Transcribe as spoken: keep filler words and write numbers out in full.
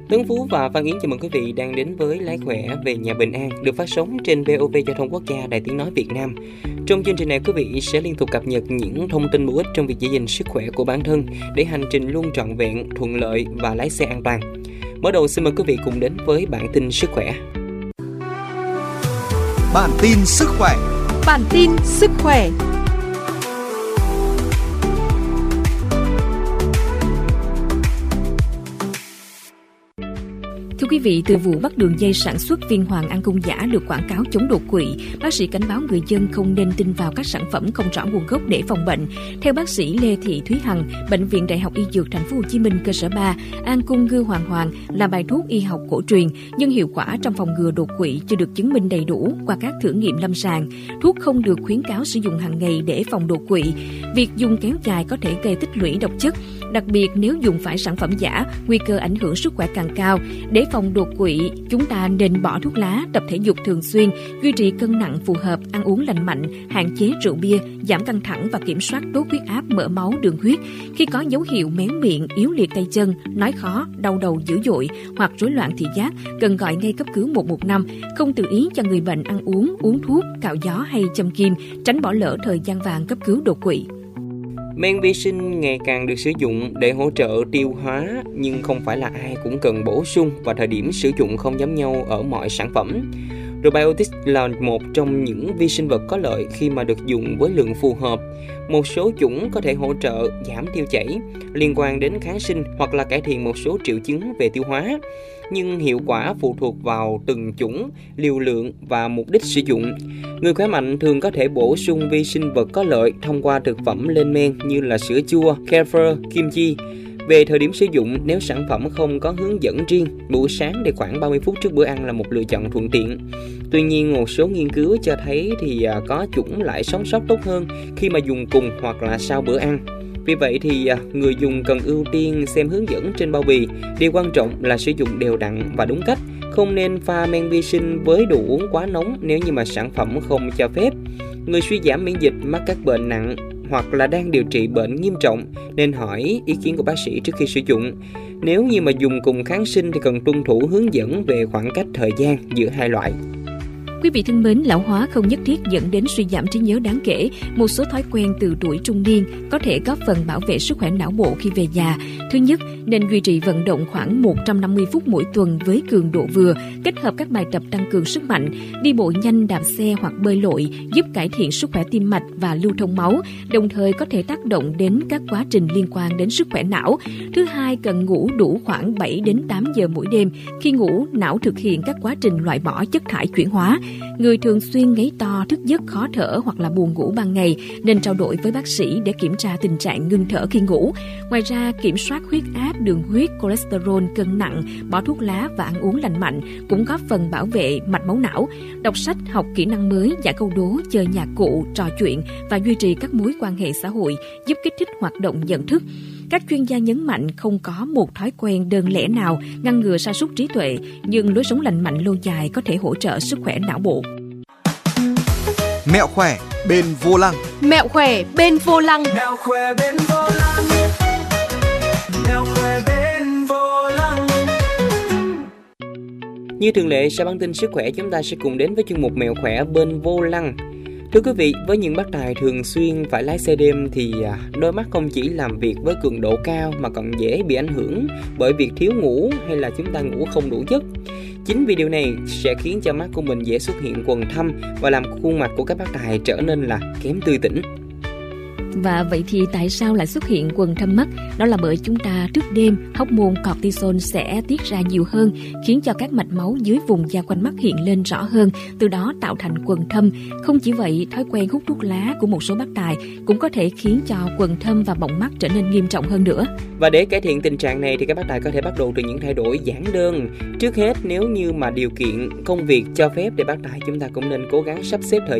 Tuấn Phú và Văn Yến chào mừng quý vị đang đến với Lái Khỏe về nhà bình an được phát sóng trên vê o vê Giao thông Quốc gia Đài Tiếng nói Việt Nam. Trong chương trình này, quý vị sẽ liên tục cập nhật những thông tin bổ ích trong việc giữ gìn sức khỏe của bản thân để hành trình luôn trọn vẹn, thuận lợi và lái xe an toàn. Mở đầu xin mời quý vị cùng đến với bản tin sức khỏe. Bản tin sức khỏe. Bản tin sức khỏe. Thưa quý vị, từ vụ bắt đường dây sản xuất viên hoàng ăn cung giả được quảng cáo chống đột quỵ, bác sĩ cảnh báo người dân không nên tin vào các sản phẩm không rõ nguồn gốc để phòng bệnh. Theo bác sĩ Lê Thị Thúy Hằng, Bệnh viện Đại học Y Dược Thành phố Hồ Chí Minh cơ sở ba, an cung ngư hoàng hoàng là bài thuốc y học cổ truyền, nhưng hiệu quả trong phòng ngừa đột quỵ chưa được chứng minh đầy đủ qua các thử nghiệm lâm sàng. Thuốc không được khuyến cáo sử dụng hàng ngày để phòng đột quỵ. Việc dùng kéo dài có thể gây tích lũy độc chất. Đặc biệt nếu dùng phải sản phẩm giả, nguy cơ ảnh hưởng sức khỏe càng cao. Để phòng đột quỵ, chúng ta nên bỏ thuốc lá, tập thể dục thường xuyên, duy trì cân nặng phù hợp, ăn uống lành mạnh, hạn chế rượu bia, giảm căng thẳng và kiểm soát tốt huyết áp, mỡ máu, đường huyết. Khi có dấu hiệu méo miệng, yếu liệt tay chân, nói khó, đau đầu dữ dội hoặc rối loạn thị giác, cần gọi ngay cấp cứu một một năm. Không tự ý cho người bệnh ăn uống, uống thuốc, cạo gió hay châm kim, tránh bỏ lỡ thời gian vàng cấp cứu đột quỵ. Men vi sinh ngày càng được sử dụng để hỗ trợ tiêu hóa, nhưng không phải là ai cũng cần bổ sung và thời điểm sử dụng không giống nhau ở mọi sản phẩm. Probiotics là một trong những vi sinh vật có lợi khi mà được dùng với lượng phù hợp. Một số chủng có thể hỗ trợ giảm tiêu chảy, liên quan đến kháng sinh hoặc là cải thiện một số triệu chứng về tiêu hóa. Nhưng hiệu quả phụ thuộc vào từng chủng, liều lượng và mục đích sử dụng. Người khỏe mạnh thường có thể bổ sung vi sinh vật có lợi thông qua thực phẩm lên men như là sữa chua, kefir, kim chi. Về thời điểm sử dụng, nếu sản phẩm không có hướng dẫn riêng, buổi sáng để khoảng ba mươi phút trước bữa ăn là một lựa chọn thuận tiện. Tuy nhiên, một số nghiên cứu cho thấy thì có chủng lại sống sót tốt hơn khi mà dùng cùng hoặc là sau bữa ăn. Vì vậy thì người dùng cần ưu tiên xem hướng dẫn trên bao bì. Điều quan trọng là sử dụng đều đặn và đúng cách. Không nên pha men vi sinh với đồ uống quá nóng nếu như mà sản phẩm không cho phép. Người suy giảm miễn dịch, mắc các bệnh nặng hoặc là đang điều trị bệnh nghiêm trọng nên hỏi ý kiến của bác sĩ trước khi sử dụng. Nếu như mà dùng cùng kháng sinh thì cần tuân thủ hướng dẫn về khoảng cách thời gian giữa hai loại. Quý vị thân mến, lão hóa không nhất thiết dẫn đến suy giảm trí nhớ đáng kể. Một số thói quen từ tuổi trung niên có thể góp phần bảo vệ sức khỏe não bộ khi về già. Thứ nhất, nên duy trì vận động khoảng một trăm năm mươi phút mỗi tuần với cường độ vừa, kết hợp các bài tập tăng cường sức mạnh, đi bộ nhanh, đạp xe hoặc bơi lội, giúp cải thiện sức khỏe tim mạch và lưu thông máu, đồng thời có thể tác động đến các quá trình liên quan đến sức khỏe não. Thứ hai, cần ngủ đủ khoảng bảy đến tám giờ mỗi đêm. Khi ngủ, não thực hiện các quá trình loại bỏ chất thải chuyển hóa. Người thường xuyên ngáy to, thức giấc, khó thở hoặc là buồn ngủ ban ngày nên trao đổi với bác sĩ để kiểm tra tình trạng ngưng thở khi ngủ. Ngoài ra, kiểm soát huyết áp, đường huyết, cholesterol, cân nặng, bỏ thuốc lá và ăn uống lành mạnh cũng góp phần bảo vệ mạch máu não. Đọc sách, học kỹ năng mới, giải câu đố, chơi nhạc cụ, trò chuyện và duy trì các mối quan hệ xã hội giúp kích thích hoạt động nhận thức. Các chuyên gia nhấn mạnh không có một thói quen đơn lẻ nào ngăn ngừa sa sút trí tuệ, nhưng lối sống lành mạnh lâu dài có thể hỗ trợ sức khỏe não bộ. Mẹo khỏe bên vô lăng. Mẹo khỏe bên vô lăng. Mẹo khỏe bên vô lăng. Mẹo khỏe bên vô lăng. Như thường lệ, sau bản tin sức khỏe chúng ta sẽ cùng đến với chuyên mục Mẹo khỏe bên vô lăng. Thưa quý vị, với những bác tài thường xuyên phải lái xe đêm thì đôi mắt không chỉ làm việc với cường độ cao mà còn dễ bị ảnh hưởng bởi việc thiếu ngủ hay là chúng ta ngủ không đủ giấc. Chính vì điều này sẽ khiến cho mắt của mình dễ xuất hiện quầng thâm và làm khuôn mặt của các bác tài trở nên là kém tươi tỉnh. Và vậy thì tại sao lại xuất hiện quầng thâm mắt? Đó là bởi chúng ta trước đêm, hormone cortisol sẽ tiết ra nhiều hơn, khiến cho các mạch máu dưới vùng da quanh mắt hiện lên rõ hơn, từ đó tạo thành quầng thâm. Không chỉ vậy, thói quen hút thuốc lá của một số bác tài cũng có thể khiến cho quầng thâm và bọng mắt trở nên nghiêm trọng hơn nữa. Và để cải thiện tình trạng này thì các bác tài có thể bắt đầu từ những thay đổi giản đơn. Trước hết, nếu như mà điều kiện công việc cho phép thì bác tài chúng ta cũng nên cố gắng sắp xếp thời